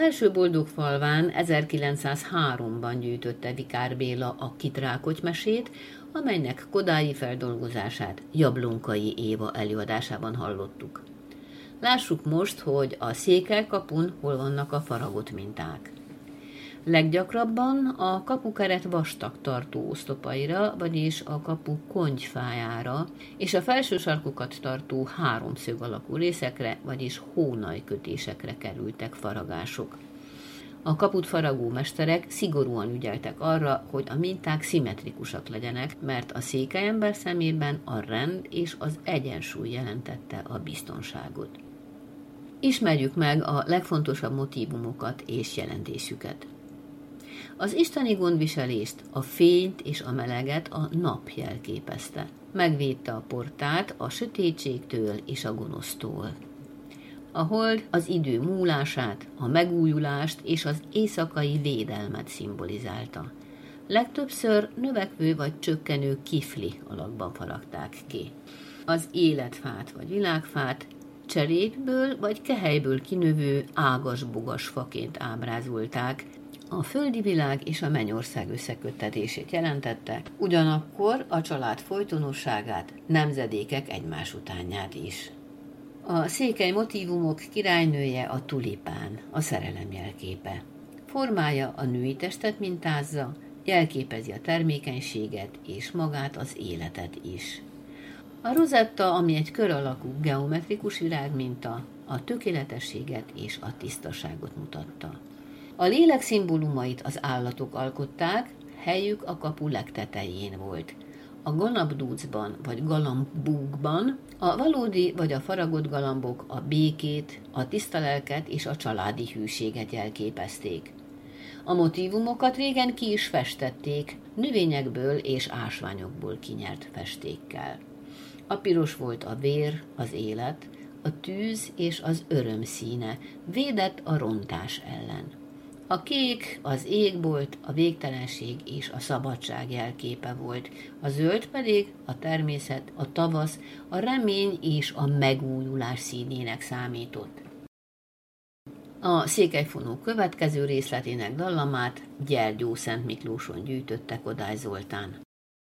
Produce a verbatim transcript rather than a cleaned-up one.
felső Boldogfalván ezerkilencszázháromban gyűjtötte Vikár Béla a Kitrákoty-mesét, amelynek kodályi feldolgozását Jablonkai Éva előadásában hallottuk. Lássuk most, hogy a Székelykapun hol vannak a faragott minták. Leggyakrabban a kapukeret vastag tartó oszlopaira, vagyis a kapu konyfájára, és a felső sarkukat tartó háromszög alakú részekre, vagyis hónajkötésekre kerültek faragások. A kaput faragó mesterek szigorúan ügyeltek arra, hogy a minták szimmetrikusak legyenek, mert a székelyember szemében a rend és az egyensúly jelentette a biztonságot. Ismerjük meg a legfontosabb motívumokat és jelentésüket. Az isteni gondviselést, a fényt és a meleget a nap jelképezte. Megvédte a portát a sötétségtől és a gonosztól. A hold az idő múlását, a megújulást és az éjszakai védelmet szimbolizálta. Legtöbbször növekvő vagy csökkenő kifli alakban faragták ki. Az életfát vagy világfát cserépből vagy kehelyből kinövő ágas-bogas faként ábrázolták, a földi világ és a mennyország összeköttetését jelentette, ugyanakkor a család folytonosságát, nemzedékek egymás utánját is. A székely motívumok királynője a tulipán, a szerelem jelképe. Formája a női testet mintázza, jelképezi a termékenységet és magát az életet is. A rozetta, ami egy kör alakú geometrikus virágminta, a tökéletességet és a tisztaságot mutatta. A lélek szimbólumait az állatok alkották, helyük a kapu legtetején volt. A galambdúcban vagy galambúkban a valódi vagy a faragott galambok a békét, a tiszta lelket és a családi hűséget jelképezték. A motívumokat régen ki is festették, növényekből és ásványokból kinyert festékkel. A piros volt a vér, az élet, a tűz és az öröm színe, védett a rontás ellen. A kék az égbolt, a végtelenség és a szabadság jelképe volt, a zöld pedig a természet, a tavasz, a remény és a megújulás színének számított. A Székelyfonó következő részletének dallamát Gyergyó Szent Miklóson gyűjtötte Kodály Zoltán.